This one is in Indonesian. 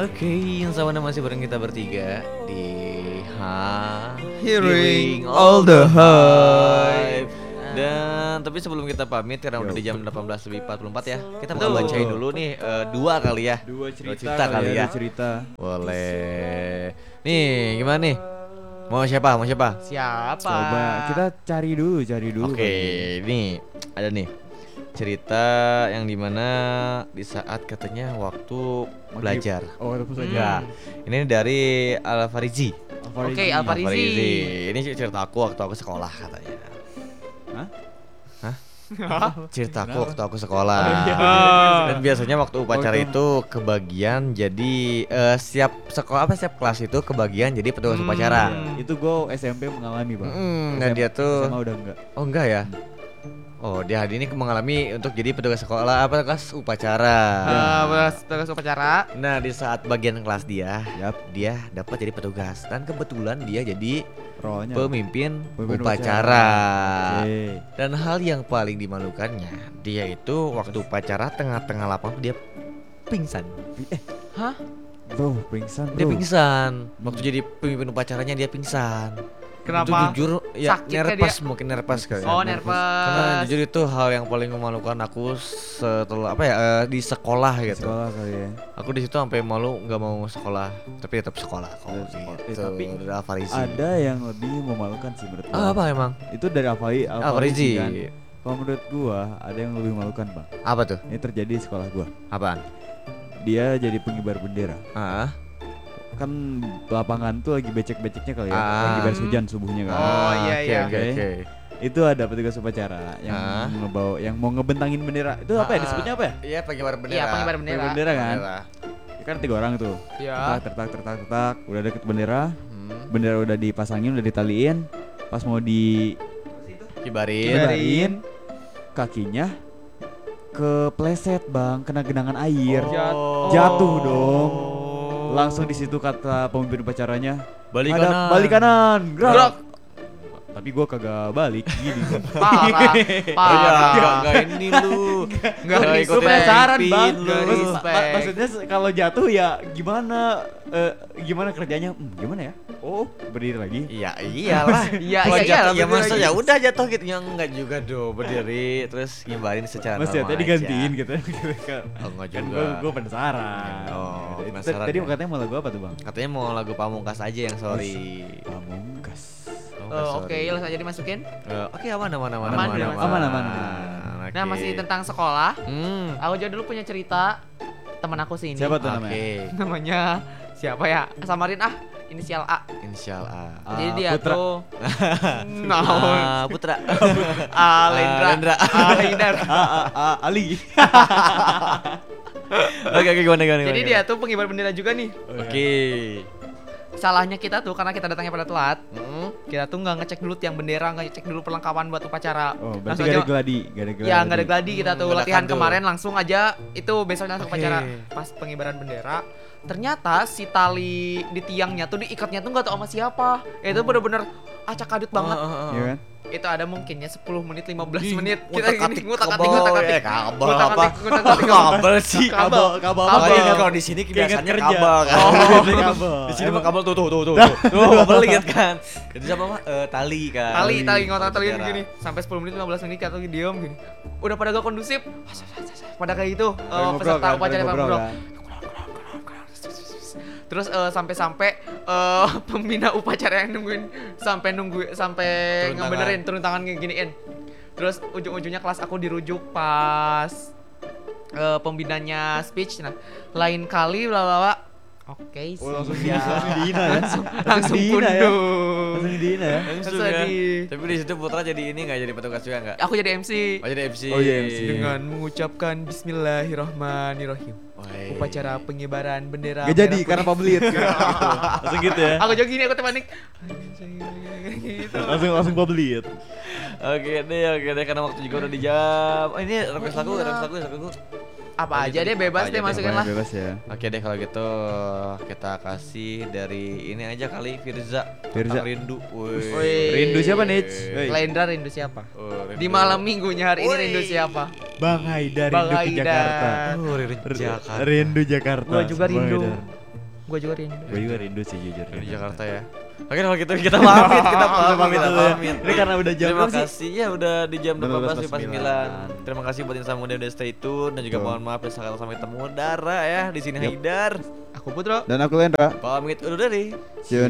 Oke, yang sama masih bareng kita bertiga di Hearing all the hype. Dan tapi sebelum kita pamit karena udah di jam 18:44 ya, kita bakal Betul. bacain dulu nih dua kali ya. Dua cerita cerita kali ya. Dua cerita. Boleh. Nih, gimana nih? Mau siapa? Siapa? Coba kita cari dulu. Oke, nih ada nih cerita yang dimana di saat katanya waktu belajar. Oh, itu saja. Enggak. Ini dari Alfarizi. Oke, Alfarizi. Ini cerita aku waktu aku sekolah katanya. Cerita aku waktu aku sekolah. Dan biasanya waktu upacara itu kebagian jadi setiap sekolah setiap kelas itu kebagian jadi petugas upacara. Itu gue SMP mengalami, Bang. Dan dia tuh SMA udah enggak. oh enggak ya. Oh, dia hari ini mengalami untuk jadi petugas sekolah apa kelas upacara. Petugas upacara. Nah, di saat bagian kelas dia, Yap. dia dapat jadi petugas dan kebetulan dia jadi Rohnya. pemimpin Pemimpin upacara. Oke. Dan hal yang paling dimalukannya, dia itu waktu upacara tengah-tengah lapangan dia pingsan. Hah? Bro, pingsan, bro. Dia pingsan. Waktu jadi pemimpin upacaranya dia pingsan. Kenapa? Itu jujur ya Sakit kah nervous mungkin nervous kali. Oh, Karena nervous. jujur itu hal yang paling memalukan aku setelah apa ya di sekolah gitu. Sekolah kali ya. Aku di situ sampai malu nggak mau sekolah, tapi tetap sekolah kok gitu. Tapi dari Alfarizi. Ada yang lebih memalukan sih menurut gua. Apa emang? Itu dari Alfarizi. kan. Kalau menurut gua ada yang lebih memalukan, Bang. Apa tuh? Ini terjadi di sekolah gua. Apaan? Dia jadi pengibar bendera. Ah. Kan lapangan tuh lagi becek-beceknya kali ya. Ah. Lagi beres hujan subuhnya kan. Oh, iya, oke, iya. oke, oke. Itu ada petugas upacara yang Ah. ngebawa yang mau ngebentangin bendera. Itu apa ya disebutnya apa ya? Iya, pengibar bendera. Iya, pengibar bendera. Bendera kan? Bendera. Ya kan 3 orang tuh. Iya. Tertak. Udah deket bendera. Hmm. Bendera udah dipasangin, udah ditaliin. Pas mau Kibarin. kibarin, kakinya kepleset, Bang, kena genangan air. Oh. Jatuh dong. Langsung di situ kata pemimpin upacaranya, Balik "Hadap, kanan." balik kanan, gerak." Gerak. Tapi gua kagak balik gini. Parah. Enggak ini lu. Nggak Nggak respect. Gue penasaran, Bang. lu. Nggak respect. Maksudnya kalau jatuh ya gimana gimana kerjanya? Gimana ya? Oh, berdiri lagi. Iya, iyalah. Iya, Kalau iya, jatuh, iya, ya berdiri masa lagi. ya udah jatuh gitu. Ya enggak juga do, berdiri terus ngimbarin secara Mas normal. jatuh digantiin gitu. Oh, enggak Kan juga. gue penasaran. Oh, Itu penasaran tadi ya. katanya mau lagu apa tuh, Bang? Katanya mau lagu Pamungkas aja yang sorry. Pamungkas. Pamungkas, Oke, sorry. langsung aja dimasukin. Oke, aman. Aman. Oke. Nah, masih tentang sekolah. Hmm. Aku juga dulu punya cerita teman aku sih ini. Siapa tuh namanya? Oke. Namanya siapa ya? Samarin inisial A. Insyaallah. Jadi dia Putra. tuh naon? Putra. Lendra. Lendra. Ali. Oke, gimana? Jadi dia tuh pengibar bendera juga nih. Oke. Salahnya kita tuh karena kita datangnya pada telat. Hmm. Kita tuh nggak ngecek dulu tiang bendera, nggak ngecek dulu perlengkapan buat upacara. Oh, berarti Langsung gak ada aja- gladi, gak ada gladi. Ya nggak ada gladi kita tuh Dadakan latihan tuh. kemarin langsung aja itu besoknya langsung Oke. upacara. Pas pengibaran bendera ternyata si tali di tiangnya tuh diikatnya tuh nggak tahu sama siapa. Itu bener-bener acak adut banget. Iya kan? Itu ada mungkinnya 10 menit 15 Ih, menit ngutak-atik ngutak-atik kabel. Kabel apa? Kabel sih. Kabel. Kabel Kalau apa? ini kalau di sini Keinget biasanya kerja. kabel kan. Kabel. Di sini mah kabel tuh. Tuh kabel lihat kan. Jadi sama mah tali kan. Tali ngotak tali Bendera. gini sampai 10 menit 15 menit atau diem gini. Udah pada gak kondusif. Pada kayak gitu peserta upacara ngobrol. Terus sampai-sampai pembina upacara yang nungguin sampai Turun ngebenerin turun tangan giniin. Terus ujung-ujungnya kelas aku dirujuk pas pembinanya speech. Nah, lain kali bla. Oke sih. Oh, langsung ya. dihina ya. Langsung dihina ya. pundung. Langsung dihina ya. Langsung Langsung kan. di- Tapi di situ Putra jadi ini enggak jadi petugas juga enggak? Aku jadi MC. Oh jadi MC. Oh, iya, MC. Dengan mengucapkan Bismillahirrahmanirrahim. Woi. Upacara pengibaran bendera. Gak jadi merah karena putih. publik. Langsung gitu ya. Aku juga gini, aku tuh panik. Gitu. Langsung publik. Oke deh karena waktu juga udah di jam. Oh ini request lagu. Apa aja deh bebas Apa deh aja masukin lah. Bebas ya. Oke deh kalau gitu kita kasih dari ini aja kali Firza. Firza. Tentang Rindu. Woi. Rindu siapa, Nits? Woi. Lendra rindu siapa? Oh, Rindu. Di malam minggunya hari ini Woi. rindu siapa? Bang Haidar Bang rindu ke Haidar. Jakarta. Oh, Rindu Jakarta. Rindu Jakarta. Gua juga Bang rindu. Haidar. Gue juga rindu. Gue juga rindu sih jujur. Di Jakarta ya. Oke kalau gitu kita pamit, kita pamit. Ini karena udah jam Terima berapa sih? kasih ya udah di jam 12.49. 12.49. Terima kasih buat Insan Muda udah stay tune dan juga Betul. mohon maaf dan sampai ketemu Dara ya di sini Haidar. Aku Putro. Dan aku Lendra. Pamit undur diri. See you